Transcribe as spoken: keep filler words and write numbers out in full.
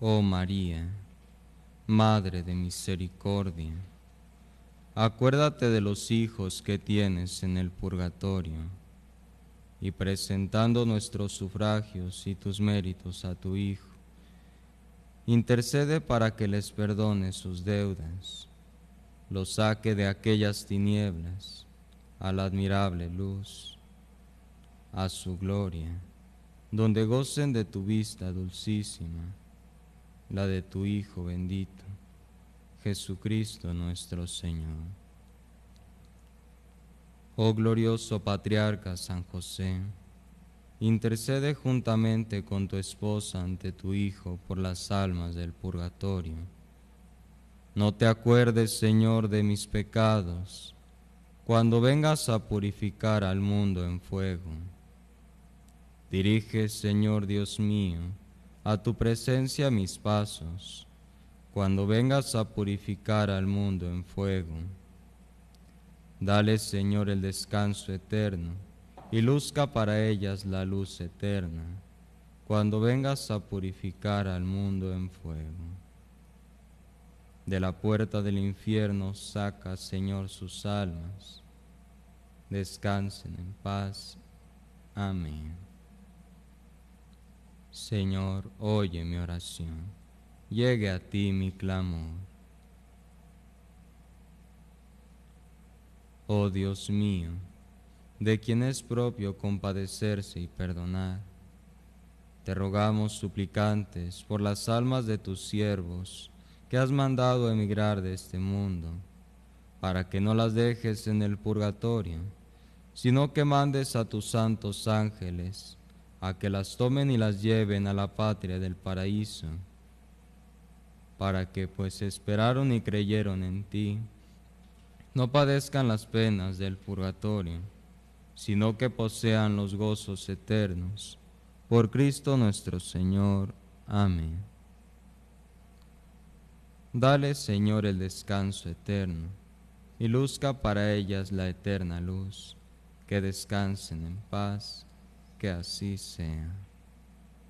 Oh María, Madre de misericordia, acuérdate de los hijos que tienes en el purgatorio, y presentando nuestros sufragios y tus méritos a tu Hijo, intercede para que les perdone sus deudas, los saque de aquellas tinieblas a la admirable luz, a su gloria, donde gocen de tu vista dulcísima, la de tu Hijo bendito, Jesucristo nuestro Señor. Oh glorioso Patriarca San José, intercede juntamente con tu esposa ante tu Hijo por las almas del purgatorio. No te acuerdes, Señor, de mis pecados, cuando vengas a purificar al mundo en fuego. Dirige, Señor Dios mío, a tu presencia mis pasos, cuando vengas a purificar al mundo en fuego. Dale, Señor, el descanso eterno, y luzca para ellas la luz eterna, cuando vengas a purificar al mundo en fuego. De la puerta del infierno saca, Señor, sus almas. Descansen en paz. Amén. Señor, oye mi oración. Llegue a ti mi clamor. Oh Dios mío, de quien es propio compadecerse y perdonar, te rogamos, suplicantes, por las almas de tus siervos que has mandado emigrar de este mundo, para que no las dejes en el purgatorio, sino que mandes a tus santos ángeles a que las tomen y las lleven a la patria del paraíso, para que, pues esperaron y creyeron en ti, no padezcan las penas del purgatorio, sino que posean los gozos eternos. Por Cristo nuestro Señor. Amén. Dale, Señor, el descanso eterno, y luzca para ellas la eterna luz, que descansen en paz, que así sea.